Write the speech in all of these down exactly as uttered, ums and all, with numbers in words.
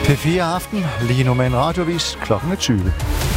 P fire Aften, lige nu med en radiovis, klokken er tyve.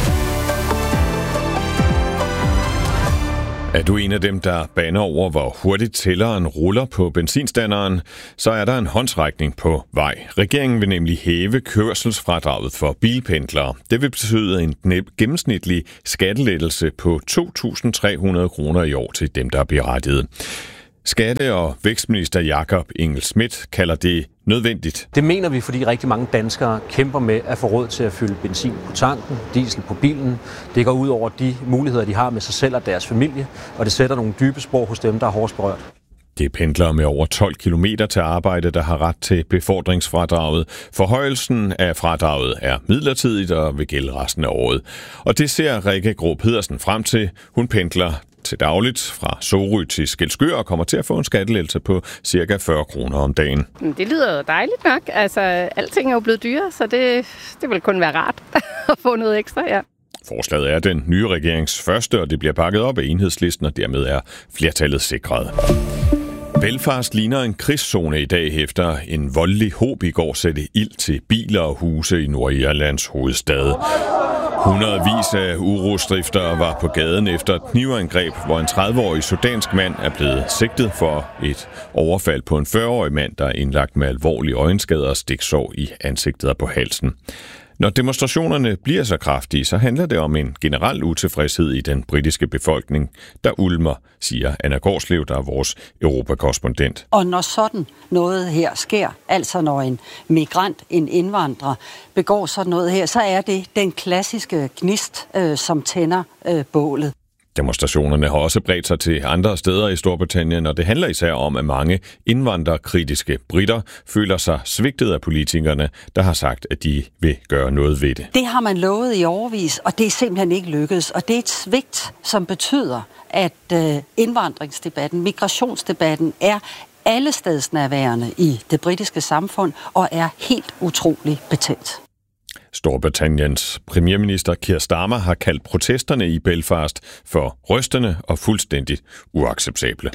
Er du en af dem, der baner over, hvor hurtigt tælleren ruller på benzinstanderen, så er der en håndsrækning på vej. Regeringen vil nemlig hæve kørselsfradraget for bilpendlere. Det vil betyde en gennemsnitlig skattelettelse på to tusind tre hundrede kroner i år til dem, der er berettiget. Skatte- og vækstminister Jakob Engel-Schmidt kalder det nødvendigt. Det mener vi, fordi rigtig mange danskere kæmper med at få råd til at fylde benzin på tanken, diesel på bilen. Det går ud over de muligheder, de har med sig selv og deres familie, og det sætter nogle dybe spor hos dem, der er hårdest berørt. Det er pendlere med over tolv kilometer til arbejde, der har ret til befordringsfradraget. Forhøjelsen af fradraget er midlertidigt og vil gælde resten af året. Og det ser Rikke Grå Pedersen frem til. Hun pendler til dagligt fra Sorø til Skælskør og kommer til at få en skattelettelse på cirka fyrre kroner om dagen. Det lyder jo dejligt nok. Altså, alting er jo blevet dyrere, så det, det vil kun være rart at få noget ekstra, ja. Forslaget er den nye regerings første, og det bliver pakket op af Enhedslisten, og dermed er flertallet sikret. Belfast ligner en krigszone i dag efter en voldelig hob i går satte ild til biler og huse i Nordirlands hovedstad. Hundredvis af urostiftere var på gaden efter et knivangreb, hvor en tredive-årig sudansk mand er blevet sigtet for et overfald på en fyrre-årig mand, der er indlagt med alvorlige øjenskader og stiksår i ansigtet og på halsen. Når demonstrationerne bliver så kraftige, så handler det om en generel utilfredshed i den britiske befolkning, der ulmer, siger Anna Gårdslev, der er vores europakorrespondent. Og når sådan noget her sker, altså når en migrant, en indvandrer, begår sådan noget her, så er det den klassiske gnist, øh, som tænder øh, bålet. Demonstrationerne har også bredt sig til andre steder i Storbritannien, og det handler især om, at mange indvandrerkritiske briter føler sig svigtet af politikerne, der har sagt, at de vil gøre noget ved det. Det har man lovet i årevis, og det er simpelthen ikke lykkedes. Og det er et svigt, som betyder, at øh, indvandringsdebatten, migrationsdebatten er allestedsnærværende i det britiske samfund og er helt utrolig betændt. Storbritanniens premierminister Keir Starmer har kaldt protesterne i Belfast for rystende og fuldstændigt uacceptable.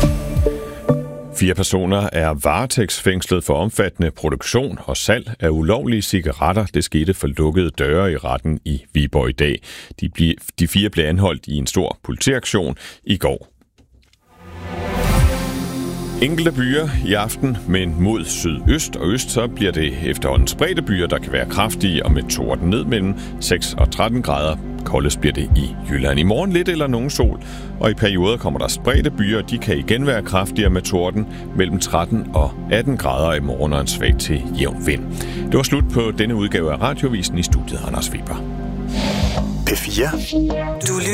Fire personer er varetægtsfængslet for omfattende produktion og salg af ulovlige cigaretter. Det skete for lukkede døre i retten i Viborg i dag. De, ble, de fire blev anholdt i en stor politiaktion i går. Enkelte byer i aften, men mod sydøst og øst, så bliver det efterhånden spredte byer, der kan være kraftige og med torden ned mellem seks og tretten grader. Koldest bliver det i Jylland. I morgen lidt eller nogen sol, og i perioder kommer der spredte byer. De kan igen være kraftigere med torden mellem tretten og atten grader i morgen og en svag til jævn vind. Det var slut på denne udgave af Radiovisen. I studiet Anders Weber. P fire. Du